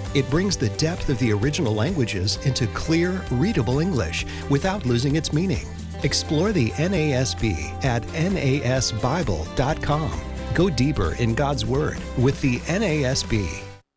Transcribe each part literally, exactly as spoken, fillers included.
It brings the depth of the original languages into clear, readable English without losing its meaning. Explore the N A S B at N A S Bible dot com. Go deeper in God's Word with the N A S B.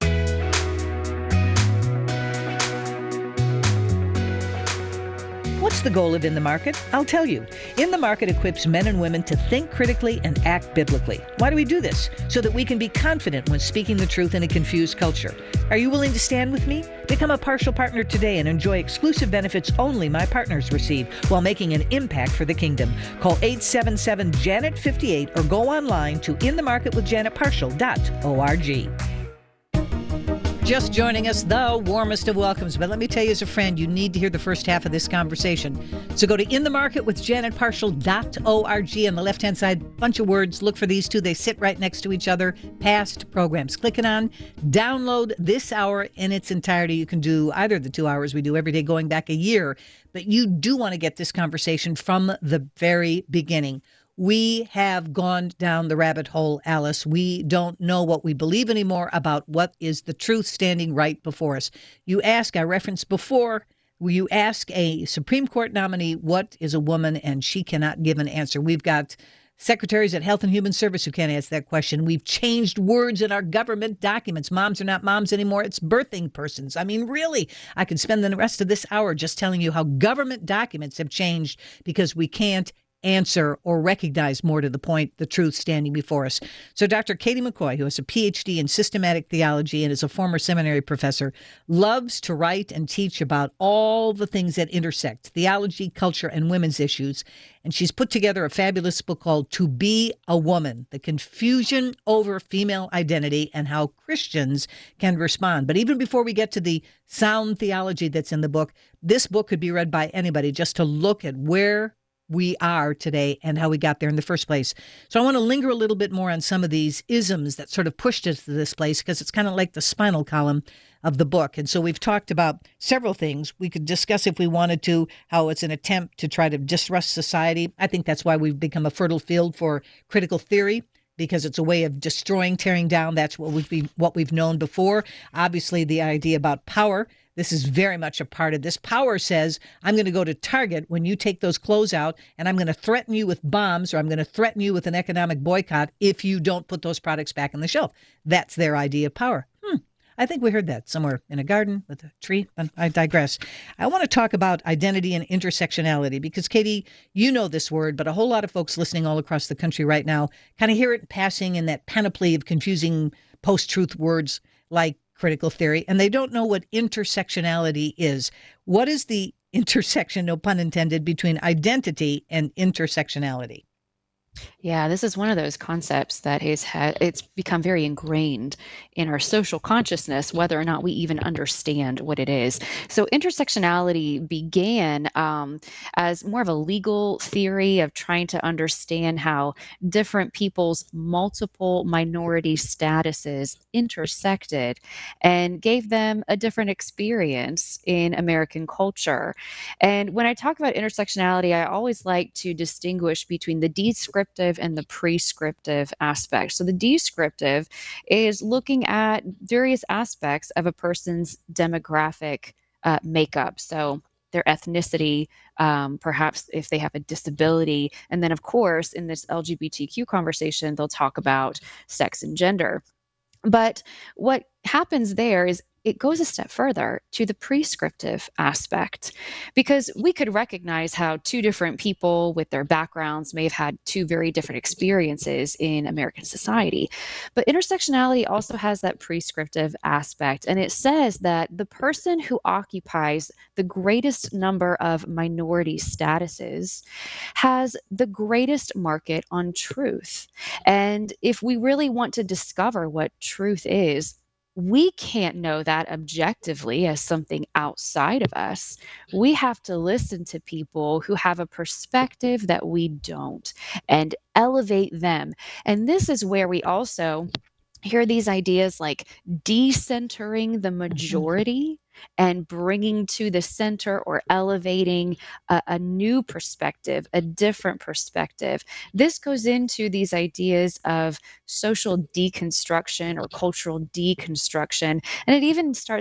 What's the goal of In the Market? I'll tell you. In the Market equips men and women to think critically and act biblically. Why do we do this? So that we can be confident when speaking the truth in a confused culture. Are you willing to stand with me? Become a partial partner today and enjoy exclusive benefits only my partners receive while making an impact for the kingdom. Call eight seven seven, Janet fifty-eight or go online to in the market with janet partial dot org. Just joining us, the warmest of welcomes. But let me tell you as a friend, you need to hear the first half of this conversation. So go to in the market with janet partial dot org. On the left-hand side, bunch of words. Look for these two. They sit right next to each other. Past programs. Click it on. Download this hour in its entirety. You can do either of the two hours we do every day going back a year. But you do want to get this conversation from the very beginning. We have gone down the rabbit hole, Alice. We don't know what we believe anymore about what is the truth standing right before us. You ask, I referenced before, you ask a Supreme Court nominee, what is a woman, and she cannot give an answer. We've got secretaries at Health and Human Service who can't answer that question. We've changed words in our government documents. Moms are not moms anymore. It's birthing persons. I mean, really, I could spend the rest of this hour just telling you how government documents have changed because we can't answer or recognize, more to the point, the truth standing before us. So Doctor Katie McCoy, who has a P H D in systematic theology and is a former seminary professor, loves to write and teach about all the things that intersect theology, culture, and women's issues. And she's put together a fabulous book called To Be a Woman, The Confusion Over Female Identity and How Christians Can Respond. But even before we get to the sound theology that's in the book, this book could be read by anybody just to look at where we are today and how we got there in the first place. So I want to linger a little bit more on some of these isms that sort of pushed us to this place, because it's kind of like the spinal column of the book. And so we've talked about several things. We could discuss, if we wanted to, how it's an attempt to try to disrupt society. I think that's why we've become a fertile field for critical theory, because it's a way of destroying, tearing down. That's what we've been, what we've known before. Obviously, the idea about power. This is very much a part of this. Power says, I'm going to go to Target when you take those clothes out, and I'm going to threaten you with bombs, or I'm going to threaten you with an economic boycott if you don't put those products back on the shelf. That's their idea of power. Hmm. I think we heard that somewhere in a garden with a tree, but I digress. I want to talk about identity and intersectionality because, Katie, you know this word, but a whole lot of folks listening all across the country right now kind of hear it passing in that panoply of confusing post-truth words like critical theory, and they don't know what intersectionality is. What is the intersection, no pun intended, between identity and intersectionality? Yeah, this is one of those concepts that is ha- it's become very ingrained in our social consciousness, whether or not we even understand what it is. So intersectionality began um, as more of a legal theory of trying to understand how different people's multiple minority statuses intersected and gave them a different experience in American culture. And when I talk about intersectionality, I always like to distinguish between the descriptive and the prescriptive aspect. So the descriptive is looking at various aspects of a person's demographic uh, makeup. So their ethnicity, um, perhaps if they have a disability. And then, of course, in this L G B T Q conversation, they'll talk about sex and gender. But what happens there is it goes a step further to the prescriptive aspect, because we could recognize how two different people with their backgrounds may have had two very different experiences in American society. But intersectionality also has that prescriptive aspect, and it says that the person who occupies the greatest number of minority statuses has the greatest market on truth. And if we really want to discover what truth is, we can't know that objectively as something outside of us. We have to listen to people who have a perspective that we don't and elevate them. And this is where we also hear these ideas like decentering the majority and bringing to the center or elevating a, a new perspective, a different perspective. This goes into these ideas of social deconstruction or cultural deconstruction. And it even starts